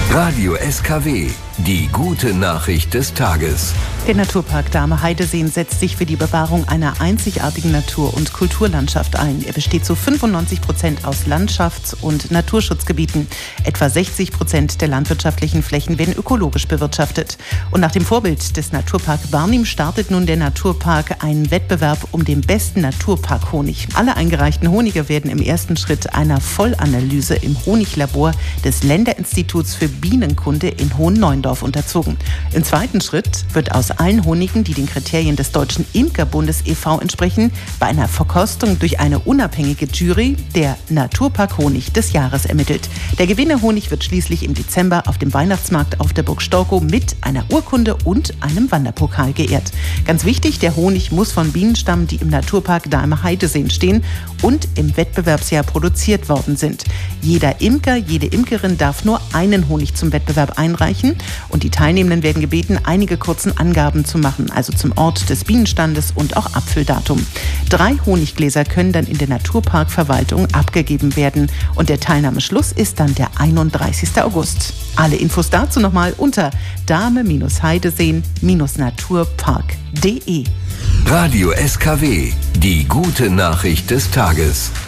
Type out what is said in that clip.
Radio SKW, die gute Nachricht des Tages. Der Naturpark Dahme-Heideseen setzt sich für die Bewahrung einer einzigartigen Natur- und Kulturlandschaft ein. Er besteht zu 95% aus Landschafts- und Naturschutzgebieten. Etwa 60% der landwirtschaftlichen Flächen werden ökologisch bewirtschaftet. Und nach dem Vorbild des Naturpark Barnim startet nun der Naturpark einen Wettbewerb um den besten Naturpark-Honig. Alle eingereichten Honige werden im ersten Schritt einer Vollanalyse im Honiglabor des Länderinstituts für Bienenkunde in Hohenneuendorf unterzogen. Im zweiten Schritt wird aus allen Honigen, die den Kriterien des Deutschen Imkerbundes e.V. entsprechen, bei einer Verkostung durch eine unabhängige Jury der Naturpark-Honig des Jahres ermittelt. Der Gewinnerhonig wird schließlich im Dezember auf dem Weihnachtsmarkt auf der Burg Storkow mit einer Urkunde und einem Wanderpokal geehrt. Ganz wichtig, der Honig muss von Bienen stammen, die im Naturpark Dahme-Heideseen stehen und im Wettbewerbsjahr produziert worden sind. Jeder Imker, jede Imkerin darf nur einen Honig zum Wettbewerb einreichen und die Teilnehmenden werden gebeten, einige kurzen Angaben zu machen, also zum Ort des Bienenstandes und auch Abfülldatum. 3 Honiggläser können dann in der Naturparkverwaltung abgegeben werden und der Teilnahmeschluss ist dann der 31. August. Alle Infos dazu nochmal unter dahme-heideseen-naturpark.de. Radio SKW, die gute Nachricht des Tages.